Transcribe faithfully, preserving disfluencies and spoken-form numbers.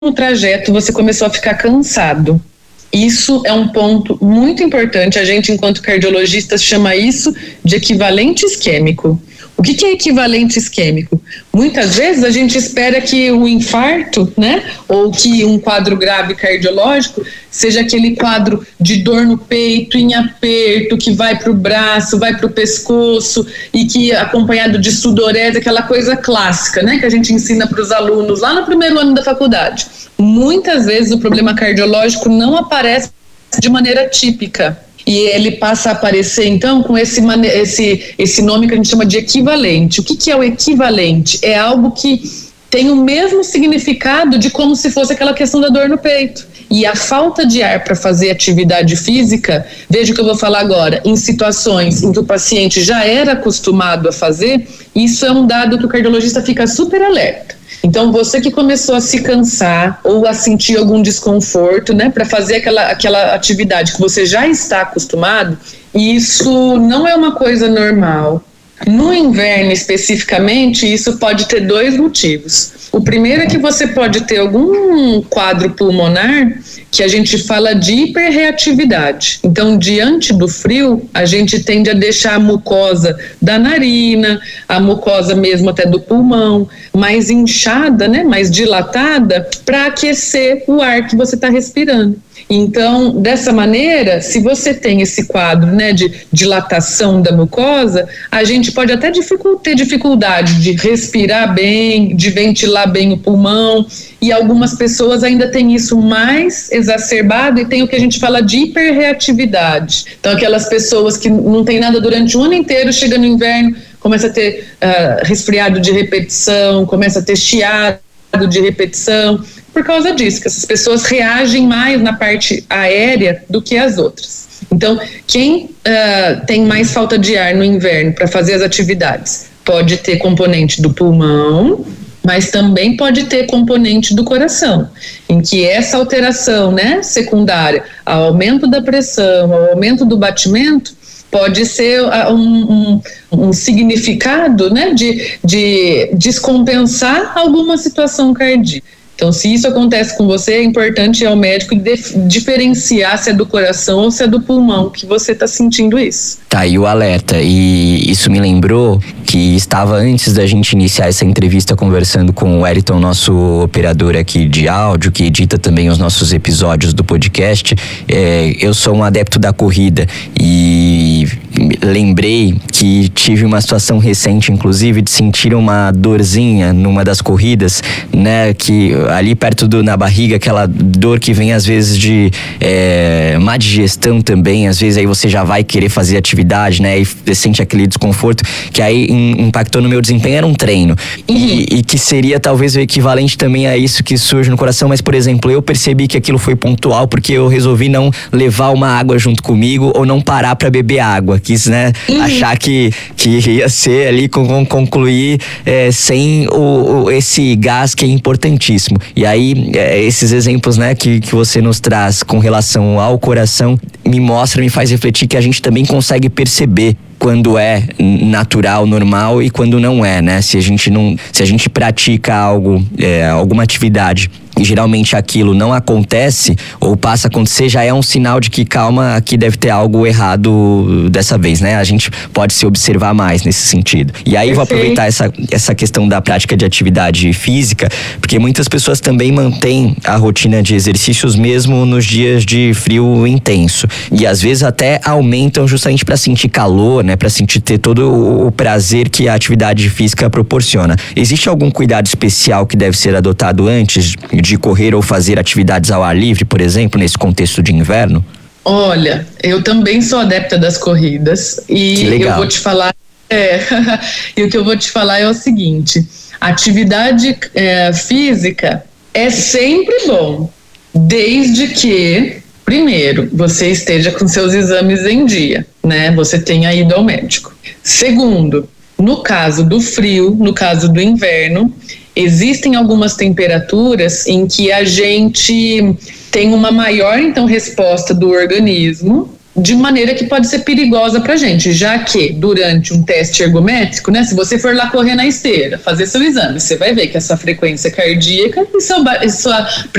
no trajeto você começou a ficar cansado. Isso é um ponto muito importante. A gente, enquanto cardiologistas, chama isso de equivalente isquêmico. O que, que é equivalente isquêmico? Muitas vezes a gente espera que o infarto, né, ou que um quadro grave cardiológico seja aquele quadro de dor no peito, em aperto, que vai para o braço, vai para o pescoço e que acompanhado de sudorese, aquela coisa clássica, né, que a gente ensina para os alunos lá no primeiro ano da faculdade. Muitas vezes o problema cardiológico não aparece de maneira típica. E ele passa a aparecer, então, com esse, esse, esse nome que a gente chama de equivalente. O que, que é o equivalente? É algo que tem o mesmo significado de como se fosse aquela questão da dor no peito. E a falta de ar para fazer atividade física, veja o que eu vou falar agora, em situações em que o paciente já era acostumado a fazer, isso é um dado que o cardiologista fica super alerta. Então, você que começou a se cansar ou a sentir algum desconforto, né, para fazer aquela, aquela atividade que você já está acostumado, isso não é uma coisa normal. No inverno, especificamente, isso pode ter dois motivos. O primeiro é que você pode ter algum quadro pulmonar que a gente fala de hiperreatividade. Então, diante do frio, a gente tende a deixar a mucosa da narina, a mucosa mesmo até do pulmão, mais inchada, né, mais dilatada, para aquecer o ar que você está respirando. Então, dessa maneira, se você tem esse quadro, né, de dilatação da mucosa, a gente pode até dificult- ter dificuldade de respirar bem, de ventilar bem o pulmão, e algumas pessoas ainda têm isso mais exacerbado e tem o que a gente fala de hiperreatividade. Então, aquelas pessoas que não tem nada durante o ano inteiro, chega no inverno, começa a ter uh, resfriado de repetição, começa a ter chiado de repetição, por causa disso, que essas pessoas reagem mais na parte aérea do que as outras. Então, quem uh, tem mais falta de ar no inverno para fazer as atividades, pode ter componente do pulmão, mas também pode ter componente do coração, em que essa alteração, né, secundária ao aumento da pressão, ao aumento do batimento, pode ser um, um, um significado, né, de, de descompensar alguma situação cardíaca. Então, se isso acontece com você, é importante ao médico dif- diferenciar se é do coração ou se é do pulmão que você está sentindo isso. Tá aí o alerta, e isso me lembrou que estava antes da gente iniciar essa entrevista conversando com o Wellington, nosso operador aqui de áudio, que edita também os nossos episódios do podcast. É, eu sou um adepto da corrida e lembrei que tive uma situação recente, inclusive, de sentir uma dorzinha numa das corridas, né, que ali perto do, na barriga, aquela dor que vem às vezes de é, má digestão também, às vezes aí você já vai querer fazer atividade, né, e sente aquele desconforto, que aí in, impactou no meu desempenho. Era um treino, e, e que seria talvez o equivalente também a isso que surge no coração, mas, por exemplo, eu percebi que aquilo foi pontual porque eu resolvi não levar uma água junto comigo ou não parar para beber água, quis, né, uhum. achar que, que ia ser ali, com, concluir é, sem o, o, esse gás que é importantíssimo. E aí, é, esses exemplos, né, que, que você nos traz com relação ao coração, me mostra, me faz refletir que a gente também consegue perceber quando é natural, normal, e quando não é, né? Se a gente não, se a gente pratica algo, é, alguma atividade, e geralmente aquilo não acontece ou passa a acontecer, já é um sinal de que, calma, aqui deve ter algo errado dessa vez, né? A gente pode se observar mais nesse sentido. E aí, vou aproveitar essa, essa questão da prática de atividade física, porque muitas pessoas também mantêm a rotina de exercícios mesmo nos dias de frio intenso, e às vezes até aumentam justamente para sentir calor, né? Para sentir, ter todo o prazer que a atividade física proporciona. Existe algum cuidado especial que deve ser adotado antes de correr ou fazer atividades ao ar livre, por exemplo, nesse contexto de inverno? Olha, eu também sou adepta das corridas, e eu vou te falar, é, e o que eu vou te falar é o seguinte: atividade é, física é sempre bom, desde que, primeiro, você esteja com seus exames em dia, né? Você tenha ido ao médico. Segundo, no caso do frio, no caso do inverno, existem algumas temperaturas em que a gente tem uma maior, então, resposta do organismo de maneira que pode ser perigosa para a gente, já que durante um teste ergométrico, né, se você for lá correr na esteira, fazer seu exame, você vai ver que a sua frequência cardíaca e sua, sua